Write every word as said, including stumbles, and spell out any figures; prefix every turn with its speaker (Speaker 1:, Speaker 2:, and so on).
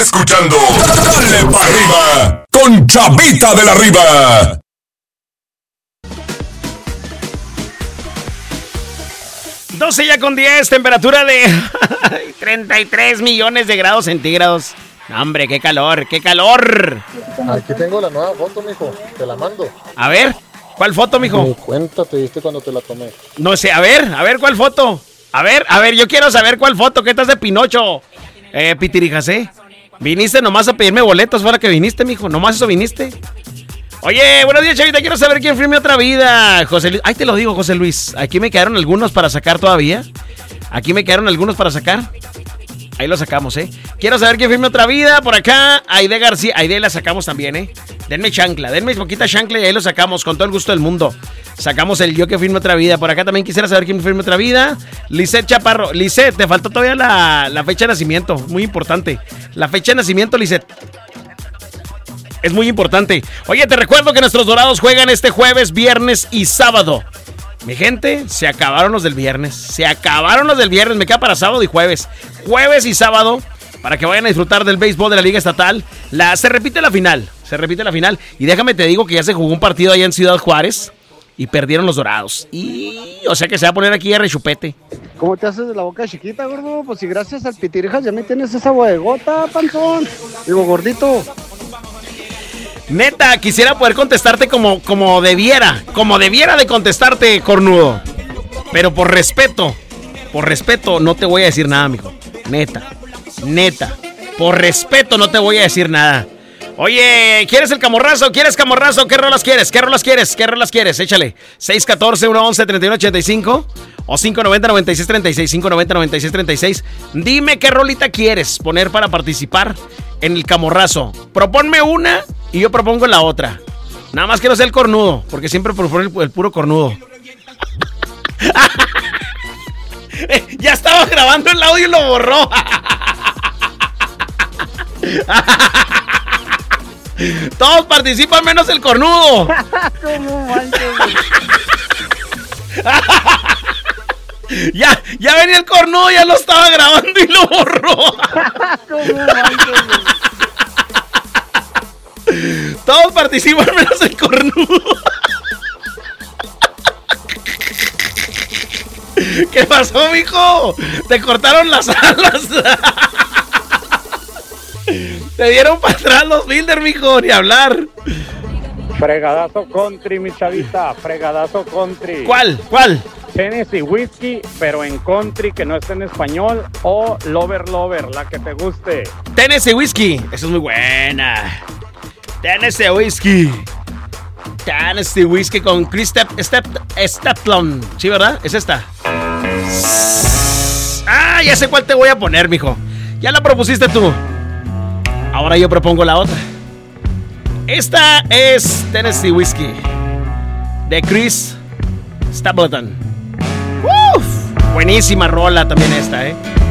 Speaker 1: Escuchando Dale Pa' Arriba con Chavita de la Riva.
Speaker 2: doce ya con diez, temperatura de treinta y tres millones de grados centígrados. Hombre, qué calor, qué calor.
Speaker 3: Aquí tengo la nueva foto, mijo. Te la mando.
Speaker 2: A ver, ¿cuál foto, mijo?
Speaker 3: Ni cuenta te diste cuando te la tomé.
Speaker 2: No sé, a ver, a ver, ¿cuál foto? A ver, a ver, yo quiero saber cuál foto. ¿Qué estás de Pinocho? Eh, Pitirijasé. Viniste nomás a pedirme boletos, fuera que viniste, mijo. Nomás eso viniste. Oye, buenos días, Chavita. Quiero saber quién firme otra vida. José Luis. Ahí te lo digo, José Luis. Aquí me quedaron algunos para sacar todavía. Aquí me quedaron algunos para sacar. Ahí lo sacamos, ¿eh? Quiero saber quién firme otra vida. Por acá, Aide García. Aide la sacamos también, ¿eh? Denme chancla, denme poquita chancla y ahí lo sacamos con todo el gusto del mundo. Sacamos el yo que firme otra vida. Por acá también quisiera saber quién firme otra vida. Lisette Chaparro. Lisette, te faltó todavía la, la fecha de nacimiento. Muy importante. La fecha de nacimiento, Lisette. Es muy importante. Oye, te recuerdo que nuestros Dorados juegan este jueves, viernes y sábado. Mi gente, se acabaron los del viernes. Se acabaron los del viernes. Me queda para sábado y jueves. Jueves y sábado, para que vayan a disfrutar del béisbol de la Liga Estatal. La, se repite la final. Se repite la final. Y déjame te digo que ya se jugó un partido allá en Ciudad Juárez y perdieron los Dorados. Y, o sea que se va a poner aquí a rechupete.
Speaker 4: ¿Cómo te haces de la boca chiquita, gordo? Pues si gracias al Pitirijas ya me tienes esa bodegota, panzón. Digo, gordito.
Speaker 2: Neta, quisiera poder contestarte como, como debiera, como debiera de contestarte, cornudo. Pero por respeto, por respeto no te voy a decir nada, mijo. Neta, neta, por respeto no te voy a decir nada. Oye, ¿quieres el camorrazo? ¿Quieres camorrazo? ¿Qué rolas quieres? ¿Qué rolas quieres? ¿Qué rolas quieres? Échale. seis uno cuatro, uno once, treinta y uno ochenta y cinco o cinco noventa, noventa y seis treinta y seis, cinco noventa, noventa y seis treinta y seis. Dime qué rolita quieres poner para participar en el camorrazo. Proponme una y yo propongo la otra. Nada más que no sea el cornudo, porque siempre propone el, el puro cornudo. Ya estaba grabando el audio y lo borró. Todos participan menos el cornudo.
Speaker 4: ¿Cómo manches?
Speaker 2: Ya, ya venía el cornudo, ya lo estaba grabando y lo borró.
Speaker 4: ¿Cómo manches?
Speaker 2: Todos participan menos el cornudo. ¿Qué pasó, mijo? Te cortaron las alas. Te dieron para atrás los builders, mijo, ni hablar.
Speaker 5: Fregadazo country, mi chavita, fregadazo country.
Speaker 2: ¿Cuál? ¿Cuál?
Speaker 5: Tennessee Whiskey, pero en country que no esté en español, o Lover Lover, la que te guste.
Speaker 2: Tennessee Whiskey, esa es muy buena. Tennessee Whiskey. Tennessee Whiskey con Chris Step, Step, Steplon. Sí, ¿verdad? Es esta. Ah, ya sé cuál te voy a poner, mijo. Ya la propusiste tú. Ahora yo propongo la otra. Esta es Tennessee Whiskey de Chris Stapleton. Uf, buenísima rola también esta, ¿eh?